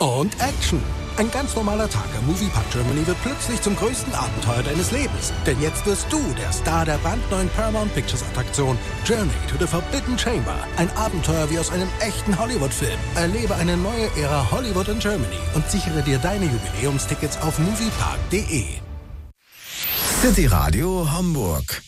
und Action. Ein ganz normaler Tag am Moviepark Germany wird plötzlich zum größten Abenteuer deines Lebens. Denn jetzt wirst du der Star der brandneuen Paramount Pictures Attraktion Journey to the Forbidden Chamber. Ein Abenteuer wie aus einem echten Hollywood-Film. Erlebe eine neue Ära Hollywood in Germany und sichere dir deine Jubiläumstickets auf moviepark.de. City Radio Hamburg.